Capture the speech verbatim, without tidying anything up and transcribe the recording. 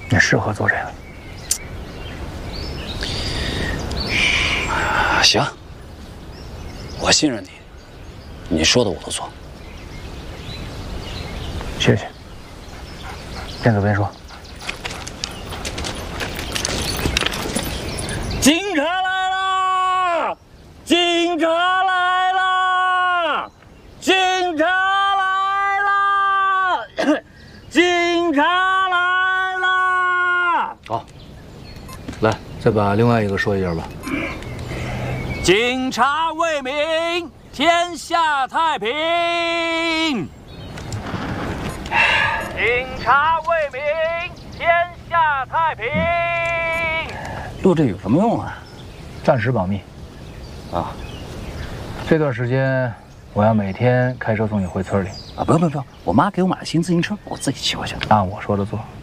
你适合做这个。 行，我信任你，你说的我都做。 谢谢。边走边说。 警察来啦！警察来啦！警察来啦！警察来啦！ 好，来，再把另外一个说一下吧。 警察为民，天下太平。警察为民，天下太平。 录这有什么用啊？ 暂时保密。 啊， 这段时间我要每天开车送你回村里。 啊，不用不用不用，我妈给我买了新自行车，我自己骑回去。 按我说的做。